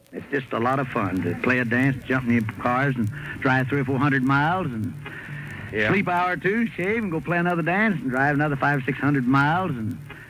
It's just a lot of fun to play a dance, jump in the cars, and drive 300 or 400 miles, and sleep an hour or two, shave, and go play another dance, and drive another 500 or 600 miles, and